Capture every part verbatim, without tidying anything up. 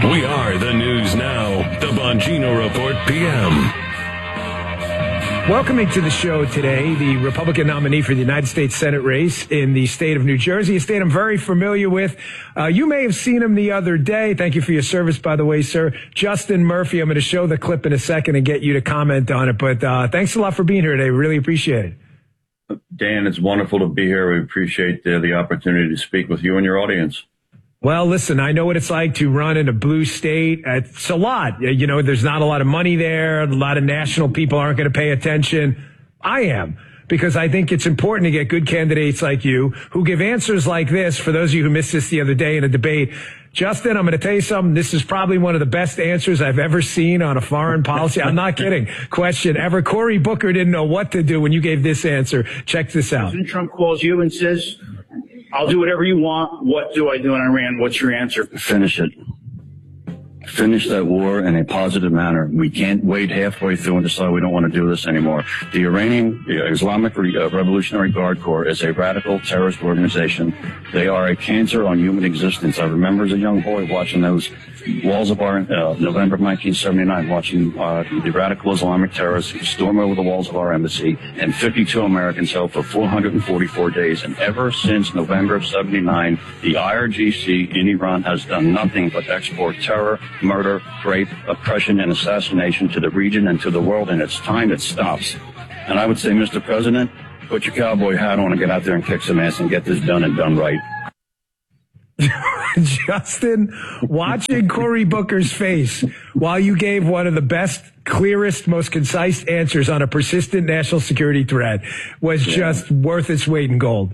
We are the news now. The Bongino Report P M. Welcoming to the show today, the Republican nominee for the United States Senate race in the state of New Jersey, a state I'm very familiar with. Uh, you may have seen him the other day. Thank you for your service, by the way, sir. Justin Murphy. I'm going to show the clip in a second and get you to comment on it. But uh, thanks a lot for being here today. Really appreciate it. Dan, it's wonderful to be here. We appreciate the, the opportunity to speak with you and your audience. Well, listen, I know what it's like to run in a blue state. It's a lot. You know, there's not a lot of money there. A lot of national people aren't going to pay attention. I am, because I think it's important to get good candidates like you who give answers like this. For those of you who missed this the other day in a debate, Justin, I'm going to tell you something. This is probably one of the best answers I've ever seen on a foreign policy. I'm not kidding. Question ever. Cory Booker didn't know what to do when you gave this answer. Check this out. President Trump calls you and says, I'll do whatever you want. What do I do in Iran? What's your answer? Finish it. Finish that war in a positive manner. We can't wait halfway through and decide we don't want to do this anymore. The Iranian Islamic Revolutionary Guard Corps is a radical terrorist organization. They are a cancer on human existence. I remember as a young boy watching those walls of our, uh, November of nineteen seventy-nine, watching uh, the radical Islamic terrorists storm over the walls of our embassy, and fifty-two Americans held for four hundred forty-four days. And ever since November of seventy-nine, the I R G C in Iran has done nothing but export terror, murder, rape, oppression, and assassination to the region and to the world, and it's time it stops. And I would say, Mister President, put your cowboy hat on and get out there and kick some ass and get this done and done right. Justin, watching Cory Booker's face while you gave one of the best, clearest, most concise answers on a persistent national security threat was yeah. just worth its weight in gold.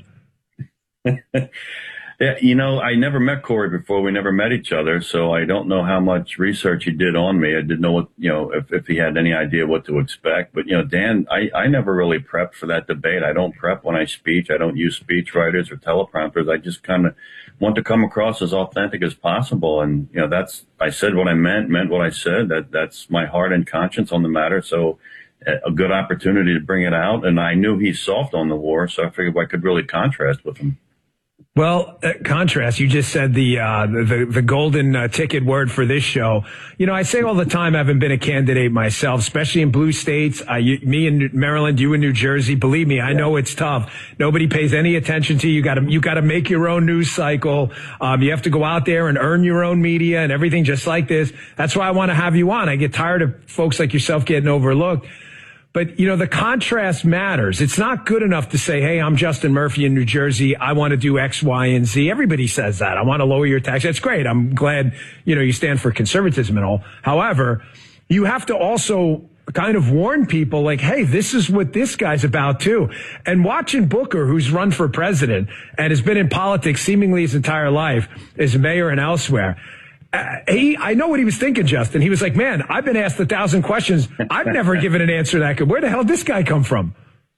Yeah, you know, I never met Cory before. We never met each other, so I don't know how much research he did on me. I didn't know what, you know, if, if he had any idea what to expect. But, you know, Dan, I, I never really prepped for that debate. I don't prep when I speak. I don't use speech writers or teleprompters. I just kind of want to come across as authentic as possible. And, you know, that's, I said what I meant, meant what I said. That that's my heart and conscience on the matter. So a good opportunity to bring it out. And I knew he's soft on the war, so I figured I could really contrast with him. Well, uh, contrast, you just said the, uh, the, the golden uh, ticket word for this show. You know, I say all the time, I haven't been a candidate myself, especially in blue states. I, you, me in Maryland, you in New Jersey. Believe me, I yeah. know it's tough. Nobody pays any attention to you. You gotta, you gotta make your own news cycle. Um, you have to go out there and earn your own media and everything just like this. That's why I want to have you on. I get tired of folks like yourself getting overlooked. But, you know, the contrast matters. It's not good enough to say, hey, I'm Justin Murphy in New Jersey. I want to do X, Y, and Z. Everybody says that. I want to lower your tax. That's great. I'm glad, you know, you stand for conservatism and all. However, you have to also kind of warn people like, hey, this is what this guy's about, too. And watching Booker, who's run for president and has been in politics seemingly his entire life as mayor and elsewhere, Uh, he, I know what he was thinking, Justin. He was like, man, I've been asked a thousand questions. I've never given an answer that good. Where the hell did this guy come from?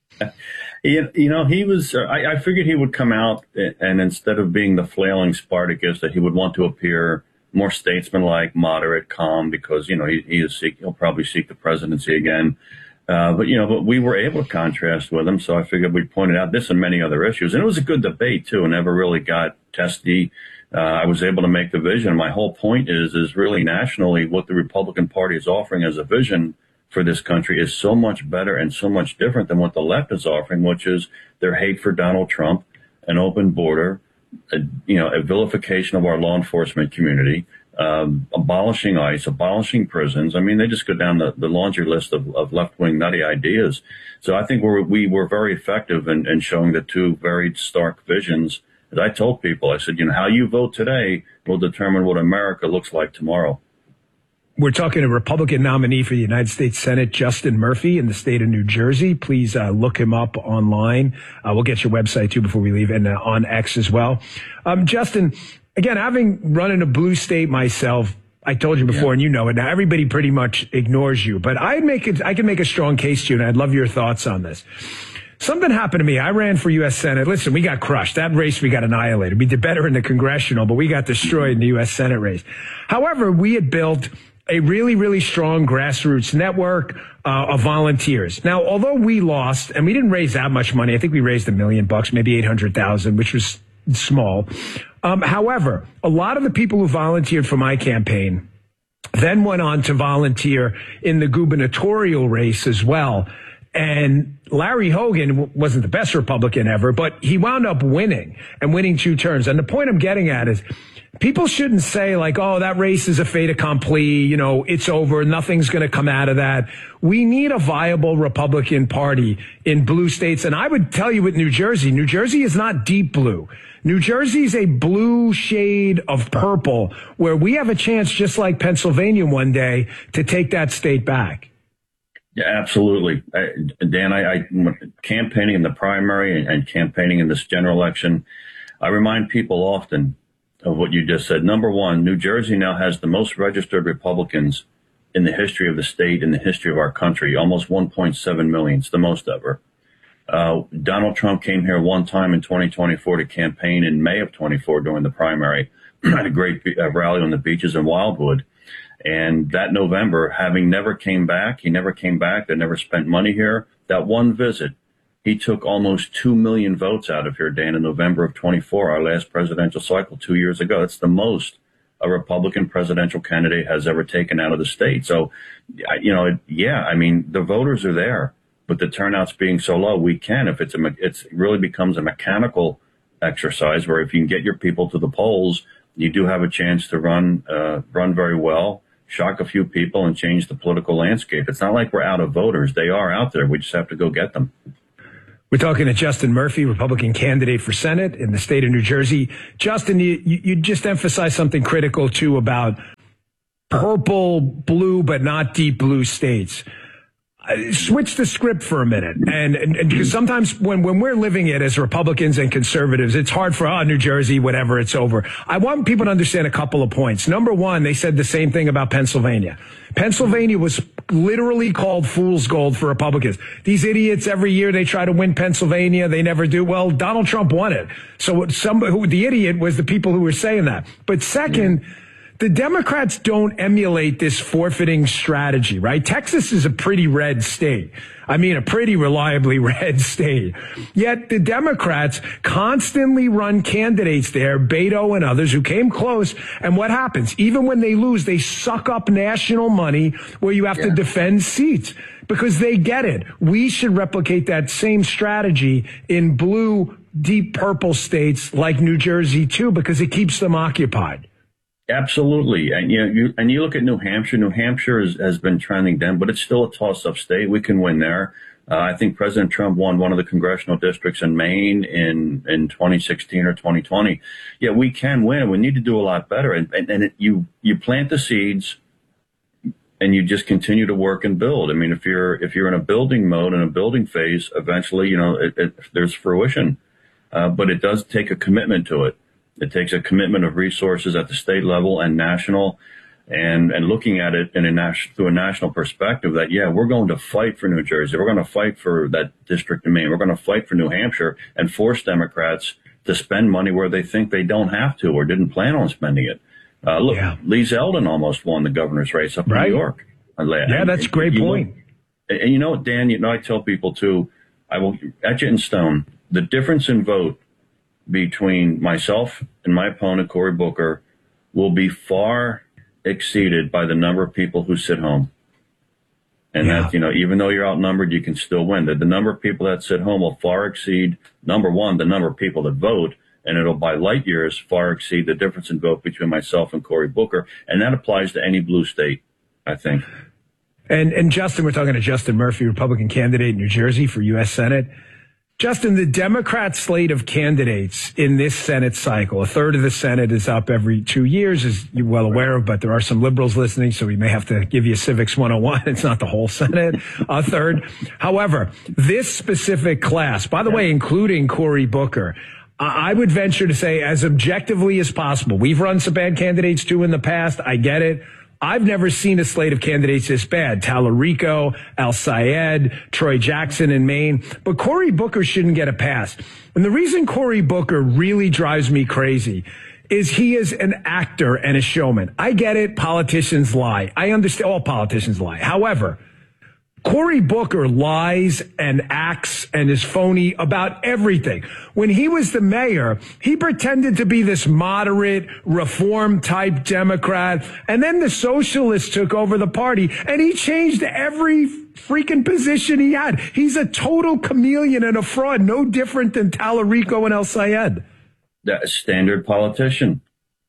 You, you know, he was, uh, I, I figured he would come out and instead of being the flailing Spartacus, that he would want to appear more statesmanlike, moderate, calm, because, you know, he, he is seek, he'll probably seek the presidency again. Uh, but, you know, but we were able to contrast with him. So I figured we pointed out this and many other issues. And it was a good debate, too, and never really got testy. Uh, I was able to make the vision. My whole point is, is really nationally what the Republican Party is offering as a vision for this country is so much better and so much different than what the left is offering, which is their hate for Donald Trump, an open border, a, you know, a vilification of our law enforcement community, um, abolishing ICE, abolishing prisons. I mean, they just go down the, the laundry list of, of left-wing nutty ideas. So I think we're, we were very effective in, in showing the two very stark visions. As I told people, I said, you know, how you vote today will determine what America looks like tomorrow. We're talking to Republican nominee for the United States Senate, Justin Murphy, in the state of New Jersey. Please uh, look him up online. Uh, we'll get your website, too, before we leave, and uh, on X as well. Um, Justin, again, having run in a blue state myself, I told you before, yeah. and you know it now, everybody pretty much ignores you. But I make it, I can make a strong case to you, and I'd love your thoughts on this. Something happened to me. I ran for U S Senate. Listen, we got crushed. That race, we got annihilated. We did better in the congressional, but we got destroyed in the U S Senate race. However, we had built a really, really strong grassroots network uh, of volunteers. Now, although we lost, and we didn't raise that much money, I think we raised a million bucks, maybe eight hundred thousand, which was small. Um, however, a lot of the people who volunteered for my campaign then went on to volunteer in the gubernatorial race as well. And Larry Hogan wasn't the best Republican ever, but he wound up winning and winning two terms. And the point I'm getting at is people shouldn't say like, oh, that race is a fait accompli, you know, it's over, nothing's going to come out of that. We need a viable Republican Party in blue states. And I would tell you with New Jersey, New Jersey is not deep blue. New Jersey is a blue shade of purple where we have a chance, just like Pennsylvania one day, to take that state back. Yeah, absolutely. I, Dan, I, I campaigning in the primary and, and campaigning in this general election, I remind people often of what you just said. Number one, New Jersey now has the most registered Republicans in the history of the state, in the history of our country, almost one point seven million. It's the most ever. Uh, Donald Trump came here one time in twenty twenty-four to campaign in May of twenty-four during the primary. Had a great uh, rally on the beaches in Wildwood. And that November, having never came back, he never came back. They never spent money here. That one visit, he took almost two million votes out of here, Dan, in November of twenty-four, our last presidential cycle two years ago. That's the most a Republican presidential candidate has ever taken out of the state. So, you know, yeah, I mean, the voters are there, but the turnout's being so low, we can, if it's a, it's it really becomes a mechanical exercise where if you can get your people to the polls, you do have a chance to run, uh, run very well, shock a few people and change the political landscape. It's not like we're out of voters. They are out there. We just have to go get them. We're talking to Justin Murphy, Republican candidate for Senate in the state of New Jersey. Justin, you, you just emphasized something critical, too, about purple, blue, but not deep blue states. Switch the script for a minute. And, and, and because sometimes when, when we're living it as Republicans and conservatives, it's hard for, oh, New Jersey, whatever, it's over. I want people to understand a couple of points. Number one, they said the same thing about Pennsylvania. Pennsylvania was literally called fool's gold for Republicans. These idiots, every year they try to win Pennsylvania. They never do. Well, Donald Trump won it. So some, who, the idiot was the people who were saying that. But second, yeah. The Democrats don't emulate this forfeiting strategy, right? Texas is a pretty red state. I mean, a pretty reliably red state. Yet the Democrats constantly run candidates there, Beto and others, who came close. And what happens? Even when they lose, they suck up national money where you have yeah. to defend seats because they get it. We should replicate that same strategy in blue, deep purple states like New Jersey, too, because it keeps them occupied. Absolutely. And you know, you, and you look at New Hampshire, New Hampshire is, has been trending down, but it's still a toss-up state. We can win there. Uh, I think President Trump won one of the congressional districts in Maine in, in twenty sixteen or twenty twenty. Yeah, we can win. We need to do a lot better. And, and, and it, you, you plant the seeds and you just continue to work and build. I mean, if you're, if you're in a building mode, in a building phase, eventually, you know, it, it, there's fruition. Uh, but it does take a commitment to it. It takes a commitment of resources at the state level and national, and, and looking at it in a national, through a national perspective that, yeah, we're going to fight for New Jersey. We're going to fight for that district in Maine. We're going to fight for New Hampshire and force Democrats to spend money where they think they don't have to or didn't plan on spending it. Uh, look, yeah. Lee Zeldin almost won the governor's race up in right. New York. Yeah, that's a great you point. Know, and you know what, Dan, you know, I tell people too, I will etch it in stone, the difference in vote between myself and my opponent, Cory Booker, will be far exceeded by the number of people who sit home. And yeah. that, you know, even though you're outnumbered, you can still win. The, the number of people that sit home will far exceed, number one, the number of people that vote, and it'll by light years far exceed the difference in vote between myself and Cory Booker. And that applies to any blue state, I think. And, and Justin, we're talking to Justin Murphy, Republican candidate in New Jersey for U S Senate. Justin, the Democrat slate of candidates in this Senate cycle, a third of the Senate is up every two years, as you're well aware of, but there are some liberals listening, so we may have to give you Civics one oh one. It's not the whole Senate, a third. However, this specific class, by the way, including Cory Booker, I would venture to say as objectively as possible. We've run some bad candidates too in the past. I get it. I've never seen a slate of candidates this bad. Talarico, Al-Sayed, Troy Jackson in Maine. But Cory Booker shouldn't get a pass. And the reason Cory Booker really drives me crazy is he is an actor and a showman. I get it. Politicians lie. I understand. All politicians lie. However, Cory Booker lies and acts and is phony about everything. When he was the mayor, he pretended to be this moderate, reform-type Democrat, and then the socialists took over the party, and he changed every freaking position he had. He's a total chameleon and a fraud, no different than Tallarico and El Sayed. That standard politician.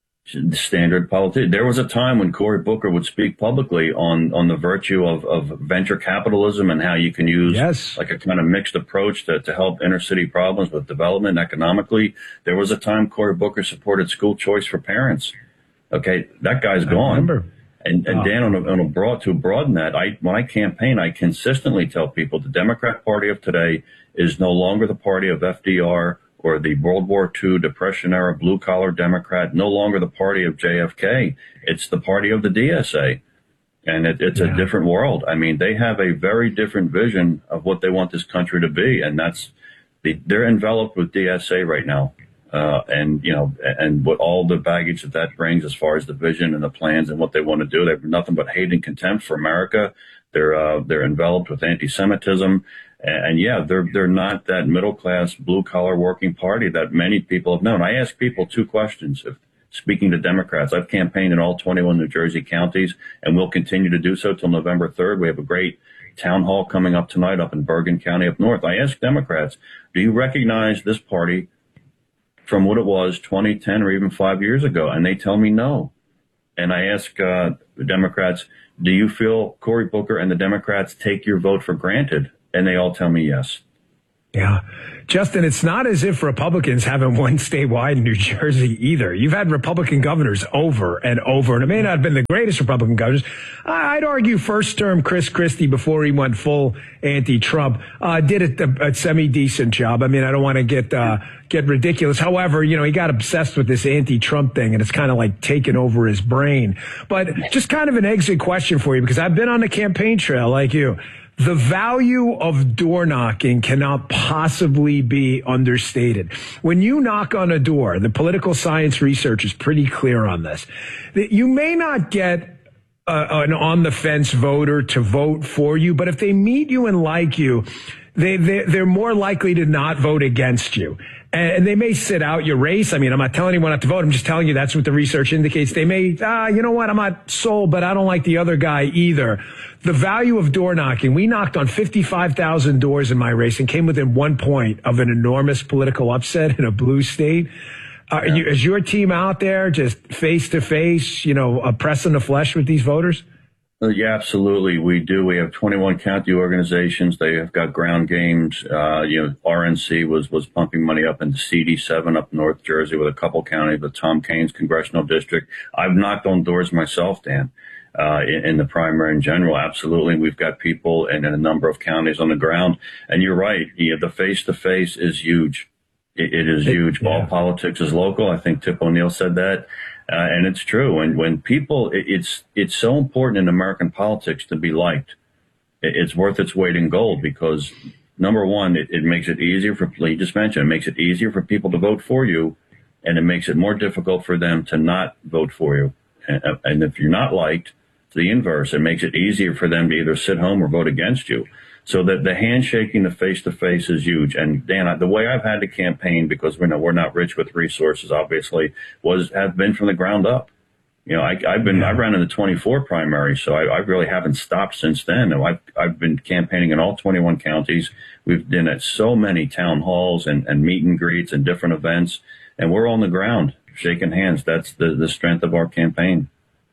Standard politician. There was a time when Cory Booker would speak publicly on, on the virtue of, of venture capitalism and how you can use yes. like a kind of mixed approach to, to help inner city problems with development economically. There was a time Cory Booker supported school choice for parents. Okay, that guy's I gone. Remember. And, and wow. Dan, on a, on a broad, to broaden that, I, when I campaign, I consistently tell people the Democrat Party of today is no longer the party of F D R or the World War Two Depression-era blue-collar Democrat, no longer the party of J F K. It's the party of the D S A. And it, it's yeah. a different world. I mean, they have a very different vision of what they want this country to be, and that's the, they're enveloped with D S A right now. Uh, and, you know, and what all the baggage that that brings as far as the vision and the plans and what they want to do. They have nothing but hate and contempt for America. They're, uh, they're enveloped with anti-Semitism. And yeah, they're they're not that middle class, blue collar working party that many people have known. I ask people two questions. If speaking to Democrats, I've campaigned in all twenty-one New Jersey counties, and we'll continue to do so till November third. We have a great town hall coming up tonight up in Bergen County up north. I ask Democrats, do you recognize this party from what it was twenty, ten, or even five years ago? And they tell me no. And I ask uh, the Democrats, do you feel Cory Booker and the Democrats take your vote for granted? And they all tell me yes. Yeah. Justin, it's not as if Republicans haven't won statewide in New Jersey either. You've had Republican governors over and over, and it may not have been the greatest Republican governors. I'd argue first term Chris Christie, before he went full anti-Trump, uh, did a, a semi-decent job. I mean, I don't want to get uh, get ridiculous. However, you know, he got obsessed with this anti-Trump thing, and it's kind of like taken over his brain. But just kind of an exit question for you, because I've been on the campaign trail like you. The value of door knocking cannot possibly be understated. When you knock on a door, the political science research is pretty clear on this, that you may not get uh, an on-the-fence voter to vote for you, but if they meet you and like you, they, they, they're more likely to not vote against you. And they may sit out your race. I mean, I'm not telling anyone not to vote. I'm just telling you that's what the research indicates. They may, ah, you know what? I'm not sold, but I don't like the other guy either. The value of door knocking. We knocked on fifty-five thousand doors in my race and came within one point of an enormous political upset in a blue state. Uh, yeah. you, is your team out there just face to face, you know, uh, pressing the flesh with these voters? Uh, yeah, absolutely. We do. We have twenty-one county organizations. They have got ground games. Uh, you know, R N C was, was pumping money up into C D seven up North Jersey with a couple counties, the Tom Kane's congressional district. I've knocked on doors myself, Dan, uh, in, in the primary in general. Absolutely. We've got people in, in a number of counties on the ground. And you're right. Yeah, the face to face is huge. It, it is huge. All yeah. politics is local. I think Tip O'Neill said that. Uh, and it's true. When when people, it, it's it's so important in American politics to be liked. It, it's worth its weight in gold because, number one, it, it makes it easier for, you just mentioned, it makes it easier for people to vote for you, and it makes it more difficult for them to not vote for you. And, and if you're not liked, it's the inverse. It makes it easier for them to either sit home or vote against you. So that the handshaking, the face-to-face is huge. And Dan, the way I've had to campaign, because we know we're not rich with resources, obviously, was have been from the ground up. You know, I, I've been yeah. I ran in the twenty-four primary, so I, I really haven't stopped since then. I've I've been campaigning in all twenty-one counties. We've been at so many town halls and, and meet and greets and different events, and we're on the ground shaking hands. That's the the strength of our campaign.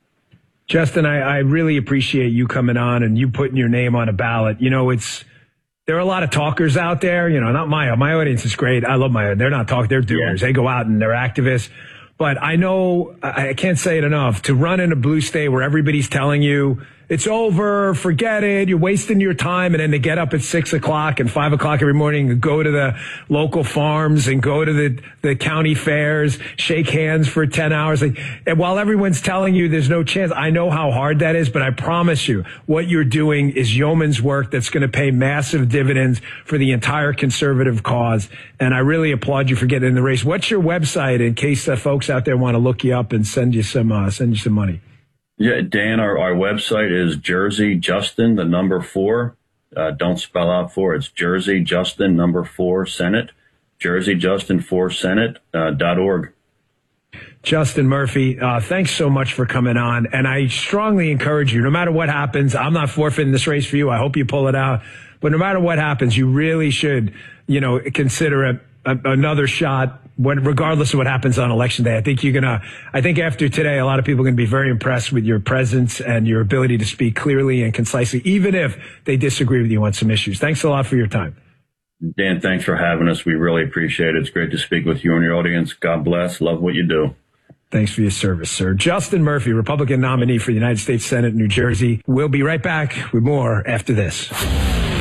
Justin, I, I really appreciate you coming on and you putting your name on a ballot. You know, it's, there are a lot of talkers out there, you know, not my, my audience is great. I love my, they're not talk, they're doers. Yeah. They go out and they're activists. But I know, I can't say it enough, to run in a blue state where everybody's telling you it's over, forget it, you're wasting your time, and then to get up at six o'clock and five o'clock every morning and go to the local farms and go to the, the county fairs, shake hands for ten hours. Like, and while everyone's telling you there's no chance, I know how hard that is, but I promise you what you're doing is yeoman's work that's going to pay massive dividends for the entire conservative cause. And I really applaud you for getting in the race. What's your website in case uh, folks out there want to look you up and send you some, uh, send you some money? Yeah, Dan, our, our website is Jersey Justin, the number four, uh, don't spell out four. It's Jersey Justin number four Senate, Jersey Justin four Senate uh, dot org. Justin Murphy, uh, thanks so much for coming on. And I strongly encourage you, no matter what happens, I'm not forfeiting this race for you. I hope you pull it out. But no matter what happens, you really should, you know, consider a, a, another shot, when, regardless of what happens on election day. I think you're going to, I think after today, a lot of people are going to be very impressed with your presence and your ability to speak clearly and concisely, even if they disagree with you on some issues. Thanks a lot for your time. Dan, thanks for having us. We really appreciate it. It's great to speak with you and your audience. God bless. Love what you do. Thanks for your service, sir. Justin Murphy, Republican nominee for the United States Senate, New Jersey. We'll be right back with more after this.